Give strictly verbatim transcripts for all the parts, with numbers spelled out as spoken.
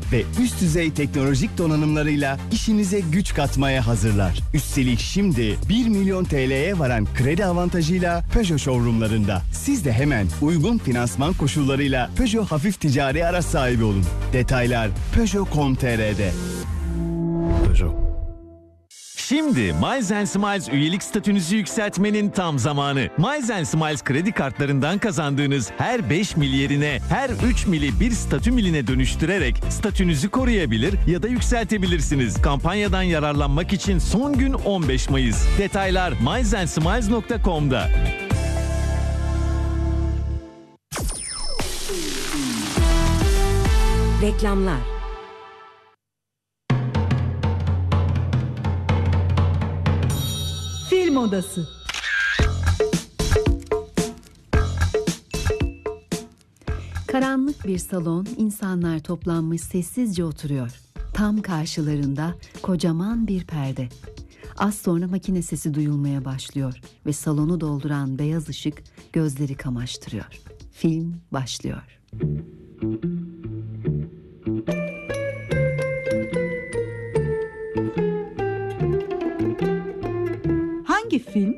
ve üst düzey teknolojik donanımlarıyla işinize güç katmaya hazırlar. Üstelik şimdi bir milyon T L'ye varan kredi avantajıyla Peugeot showroomlarında. Siz de hemen uygun finansman koşullarıyla Peugeot hafif ticari araç sahibi olun. Detaylar peugeot nokta com nokta t r'de. Peugeot. Şimdi Miles and Smiles üyelik statünüzü yükseltmenin tam zamanı. Miles and Smiles kredi kartlarından kazandığınız her beş mil yerine her üç mili bir statü miline dönüştürerek statünüzü koruyabilir ya da yükseltebilirsiniz. Kampanyadan yararlanmak için son gün on beş Mayıs. Detaylar miles and smiles nokta com'da. Reklamlar. Film Odası. Karanlık bir salon, insanlar toplanmış sessizce oturuyor. Tam karşılarında kocaman bir perde. Az sonra makine sesi duyulmaya başlıyor ve salonu dolduran beyaz ışık gözleri kamaştırıyor. Film başlıyor. Hangi film?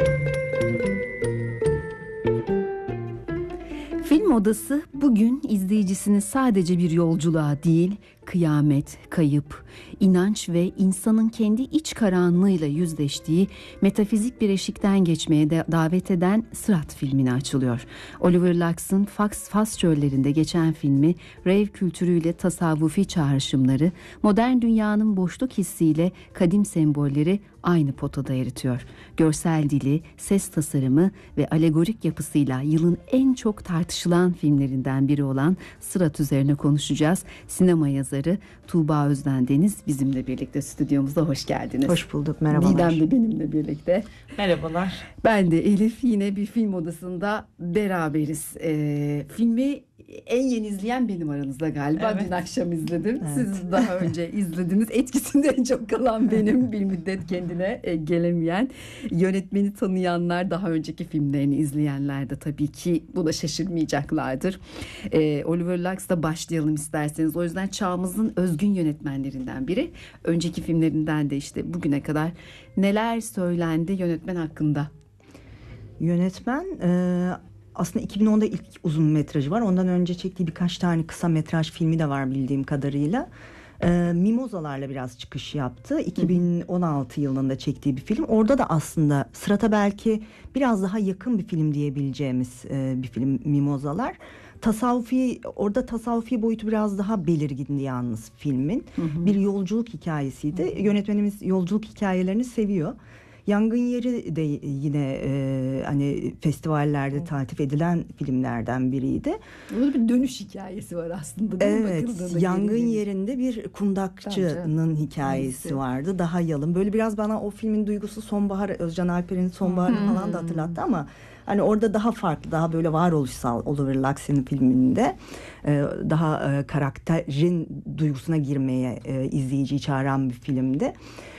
Film Odası bugün izleyicisini sadece bir yolculuğa değil, kıyamet, kayıp, inanç ve insanın kendi iç karanlığıyla yüzleştiği metafizik bir eşikten geçmeye de davet eden Sırat filmine açılıyor. Oliver Lux'ın Fas, Fas çöllerinde geçen filmi, rave kültürüyle tasavvufi çağrışımları, modern dünyanın boşluk hissiyle kadim sembolleri aynı potada eritiyor. Görsel dili, ses tasarımı ve alegorik yapısıyla yılın en çok tartışılan filmlerinden biri olan Sırat üzerine konuşacağız. Sinema yazarı Tuğba Özden Deniz bizimle birlikte stüdyomuzda, hoş geldiniz. Hoş bulduk, merhabalar. Didem de benimle birlikte. Merhabalar. Ben de Elif, yine bir film odasında beraberiz. Ee, filmi en yeni izleyen benim aranızda galiba. Evet. Dün akşam izledim. Evet. Siz daha önce izlediniz. Etkisinde en çok kalan benim, bir müddet kendine e, gelemeyen. Yönetmeni tanıyanlar, daha önceki filmlerini izleyenler de tabii ki buna şaşırmayacaklardır. E, Oliver Lux'la başlayalım isterseniz. O yüzden çağımızın özgün yönetmenlerinden biri. Önceki filmlerinden de işte bugüne kadar neler söylendi yönetmen hakkında? Yönetmen... E... Aslında iki bin onda ilk uzun metrajı var. Ondan önce çektiği birkaç tane kısa metraj filmi de var bildiğim kadarıyla. Ee, Mimozalarla biraz çıkış yaptı. iki bin on altı yılında çektiği bir film. Orada da aslında Sırat'a belki biraz daha yakın bir film diyebileceğimiz e, bir film Mimozalar. Tasavvufi, orada tasavvufi boyutu biraz daha belirgindi yalnız filmin. Hı hı. Bir yolculuk hikayesiydi. Hı hı. Yönetmenimiz yolculuk hikayelerini seviyor. Yangın Yeri de yine e, hani festivallerde taltif edilen filmlerden biriydi. Burada bir dönüş hikayesi var aslında. Evet, Yangın Yeri'nde bir kundakçının hikayesi vardı. Daha yalın. Böyle biraz bana o filmin duygusu Sonbahar, Özcan Alper'in Sonbahar'ı hmm. falan da hatırlattı ama hani orada daha farklı, daha böyle varoluşsal Oliver Lux'ın filminde e, daha e, karakterin duygusuna girmeye e, izleyiciyi çağıran bir filmdi.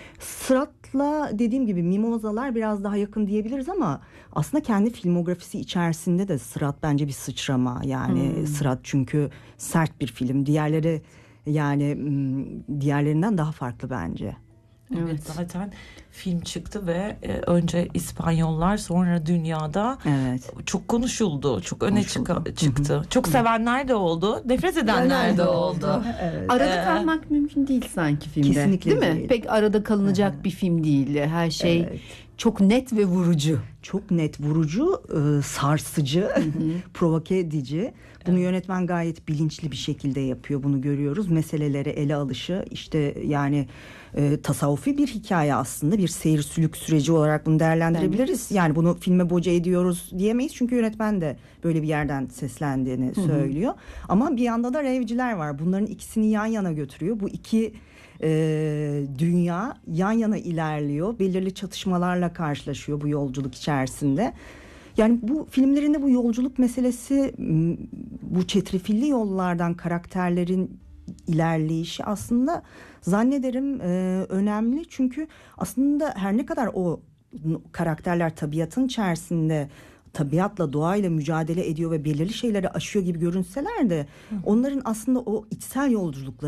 Sırat'la dediğim gibi Mimozalar biraz daha yakın diyebiliriz ama aslında kendi filmografisi içerisinde de Sırat bence bir sıçrama. Yani hmm. Sırat çünkü sert bir film. Diğerleri yani diğerlerinden daha farklı bence. Evet, evet, zaten film çıktı ve e, önce İspanyollar, sonra dünyada evet. çok konuşuldu, çok öne çıka, çıktı. Hı-hı. Çok sevenler de oldu, nefret edenler de oldu. Evet. Arada ee, kalmak mümkün değil sanki filmde. Kesinlikle değil, değil mi? Pek arada kalınacak evet. bir film değil. Her şey evet. çok net ve vurucu. Çok net, vurucu, sarsıcı, provoke edici. Bunu evet. yönetmen gayet bilinçli bir şekilde yapıyor. Bunu görüyoruz. Meselelere ele alışı, işte yani e, tasavvufi bir hikaye aslında. Bir seyir sülük süreci olarak bunu değerlendirebiliriz. Evet. Yani bunu filme boca ediyoruz diyemeyiz. Çünkü yönetmen de böyle bir yerden seslendiğini Hı-hı. söylüyor. Ama bir yanda da revciler var. Bunların ikisini yan yana götürüyor. Bu iki e, dünya yan yana ilerliyor. Belirli çatışmalarla karşılaşıyor bu yolculuk içerisinde. Yani bu filmlerinde bu yolculuk meselesi, bu çetrefilli yollardan karakterlerin ilerleyişi aslında zannederim e, önemli. Çünkü aslında her ne kadar o karakterler tabiatın içerisinde, tabiatla, doğayla mücadele ediyor ve belirli şeyleri aşıyor gibi görünseler de onların aslında o içsel yolculukları